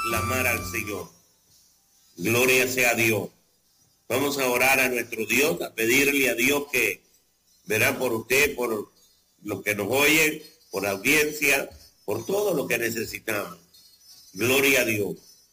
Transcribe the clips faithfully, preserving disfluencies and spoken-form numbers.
clamar al Señor. Gloria sea a Dios. Vamos a orar a nuestro Dios, a pedirle a Dios que verá por usted, por los que nos oyen, por la audiencia, por todo lo que necesitamos. Gloria a Dios.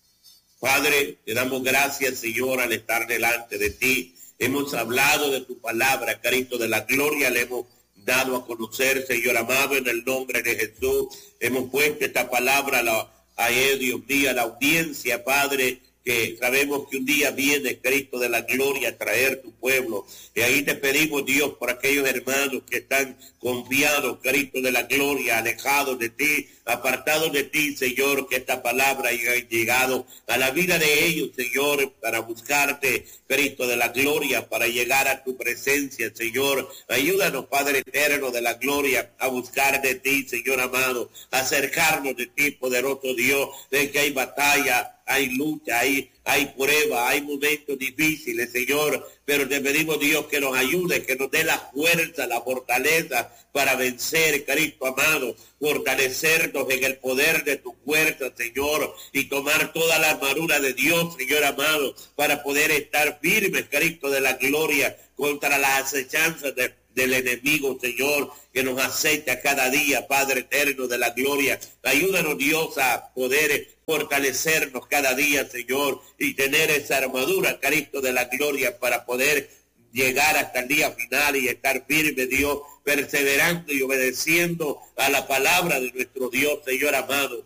Padre, te damos gracias, Señor, al estar delante de ti. Hemos hablado de tu palabra, Cristo de la gloria, le hemos dado a conocer, Señor amado, en el nombre de Jesús. Hemos puesto esta palabra a, la, a él, Dios mío, a la audiencia, Padre, que sabemos que un día viene Cristo de la gloria a traer tu pueblo. Y ahí te pedimos, Dios, por aquellos hermanos que están confiados, Cristo de la gloria, alejados de ti, apartados de ti, Señor, que esta palabra haya llegado a la vida de ellos, Señor, para buscarte, Cristo de la gloria, para llegar a tu presencia, Señor. Ayúdanos, Padre eterno de la gloria, a buscar de ti, Señor amado, acercarnos de ti, poderoso Dios, de que hay batalla, hay lucha, hay, hay prueba, hay momentos difíciles, Señor, pero te pedimos, Dios, que nos ayude, que nos dé la fuerza, la fortaleza para vencer, Cristo amado, fortalecernos en el poder de tu fuerza, Señor, y tomar toda la armadura de Dios, Señor amado, para poder estar firmes, Cristo de la gloria, contra las acechanzas de del enemigo, Señor, que nos aceita cada día, Padre eterno de la gloria. Ayúdanos, Dios, a poder fortalecernos cada día, Señor, y tener esa armadura, Cristo de la gloria, para poder llegar hasta el día final y estar firme, Dios, perseverando y obedeciendo a la palabra de nuestro Dios, Señor amado.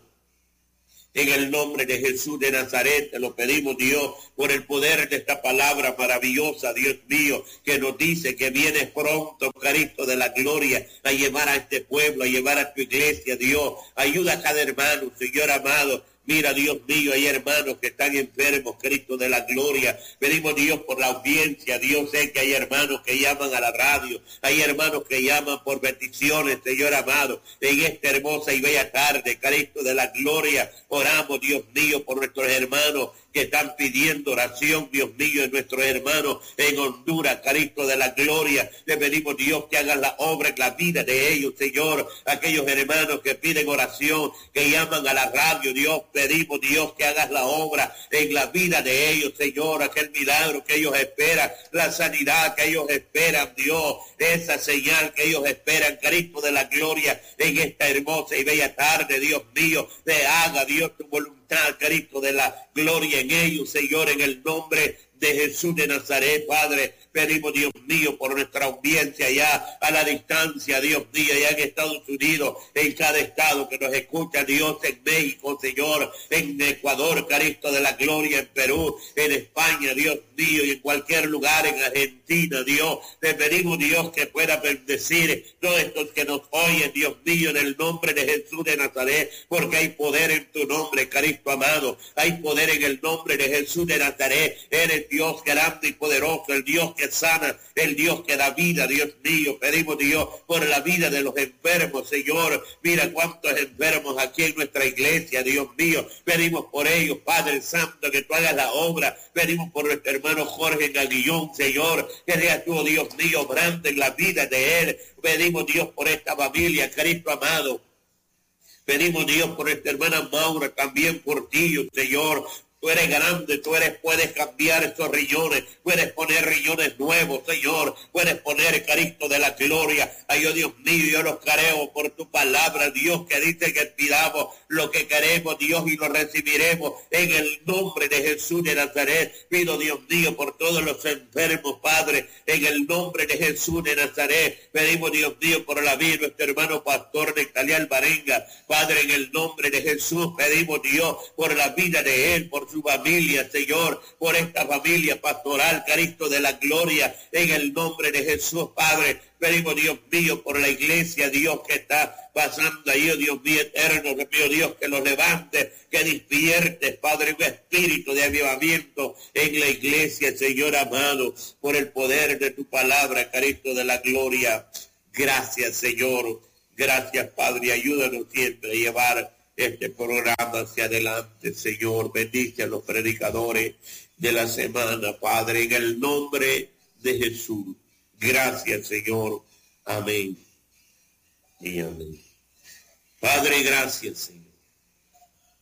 En el nombre de Jesús de Nazaret te lo pedimos, Dios, por el poder de esta palabra maravillosa, Dios mío, que nos dice que vienes pronto, Cristo de la gloria, a llevar a este pueblo, a llevar a tu iglesia, Dios. Ayuda a cada hermano, Señor amado. Mira, Dios mío, hay hermanos que están enfermos, Cristo de la gloria. Pedimos, Dios, por la audiencia. Dios, sé que hay hermanos que llaman a la radio. Hay hermanos que llaman por peticiones, Señor amado. En esta hermosa y bella tarde, Cristo de la gloria, oramos, Dios mío, por nuestros hermanos que están pidiendo oración, Dios mío, en nuestros hermanos en Honduras, Cristo de la gloria. Le pedimos, Dios, que hagan la obra en la vida de ellos, Señor. Aquellos hermanos que piden oración, que llaman a la radio, Dios, pedimos, Dios, que hagas la obra en la vida de ellos, Señor. Aquel milagro que ellos esperan, la sanidad que ellos esperan, Dios, esa señal que ellos esperan, Cristo de la gloria, en esta hermosa y bella tarde, Dios mío, te haga, Dios, tu voluntad, Cristo de la gloria en ellos, Señor, en el nombre de Jesús de Nazaret, Padre. Pedimos, Dios mío, por nuestra audiencia allá a la distancia, Dios mío, allá en Estados Unidos, en cada estado que nos escucha, Dios, en México, Señor, en Ecuador, Cristo de la gloria, en Perú, en España, Dios mío, y en cualquier lugar, en Argentina, Dios. Te pedimos, Dios, que pueda bendecir todos estos que nos oyen, Dios mío, en el nombre de Jesús de Nazaret, porque hay poder en tu nombre, Cristo amado. Hay poder en el nombre de Jesús de Nazaret. Eres Dios grande y poderoso, el Dios que sana, el Dios que da vida, Dios mío. Pedimos, Dios, por la vida de los enfermos, Señor. Mira cuántos enfermos aquí en nuestra iglesia, Dios mío. Pedimos por ellos, Padre Santo, que tú hagas la obra. Pedimos por nuestro hermano Jorge Gaguillón, Señor, que seas tú, Dios mío, grande en la vida de él. Pedimos, Dios, por esta familia, Cristo amado. Pedimos, Dios, por esta hermana Maura, también por ti, Señor. Tú eres grande, tú eres, puedes cambiar estos riñones, puedes poner riñones nuevos, Señor, puedes poner Cristo de la gloria. Ay, oh Dios mío, yo los creo por tu palabra, Dios, que dice que pidamos lo que queremos, Dios, y lo recibiremos en el nombre de Jesús de Nazaret. Pido, Dios mío, por todos los enfermos, Padre, en el nombre de Jesús de Nazaret. Pedimos, Dios mío, por la vida de nuestro hermano pastor Nectalí Alvarenga, Padre, en el nombre de Jesús. Pedimos, Dios, por la vida de él, por su familia, Señor, por esta familia pastoral, Cristo de la gloria, en el nombre de Jesús, Padre. Pedimos, Dios mío, por la iglesia, Dios, que está pasando ahí, oh Dios mío eterno, te pido, Dios, que los levantes, que despiertes, Padre, un espíritu de avivamiento en la iglesia, Señor amado, por el poder de tu palabra, Cristo de la gloria. Gracias, Señor. Gracias, Padre. Ayúdanos siempre a llevar este programa hacia adelante, Señor. Bendice a los predicadores de la semana, Padre, en el nombre de Jesús. Gracias, Señor. Amén y amén. Padre, gracias, Señor.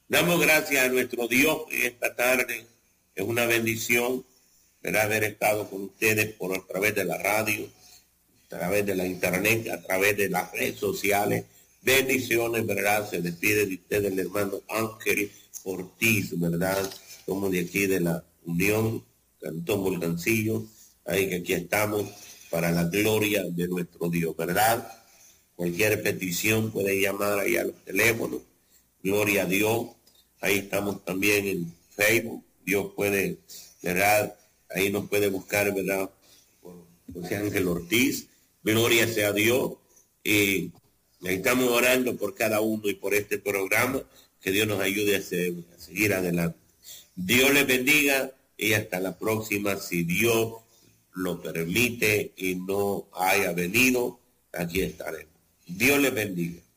Damos gracias a nuestro Dios en esta tarde. Es una bendición, ¿verdad?, haber estado con ustedes por a través de la radio, a través de la internet, a través de las redes sociales. Bendiciones, ¿verdad? Se despide de ustedes el hermano Ángel Ortiz, ¿verdad? Somos de aquí de la Unión Cantón Volcancillo. Ahí que aquí estamos para la gloria de nuestro Dios, ¿verdad? Cualquier petición puede llamar ahí a los teléfonos. Gloria a Dios. Ahí estamos también en Facebook. Dios puede, ¿verdad? Ahí nos puede buscar, ¿verdad? Por José Ángel Ortiz. Gloria sea a Dios. Y ahí estamos orando por cada uno y por este programa. Que Dios nos ayude a, ser, a seguir adelante. Dios les bendiga y hasta la próxima, si Dios lo permite y no haya venido, aquí estaremos. Dios les bendiga.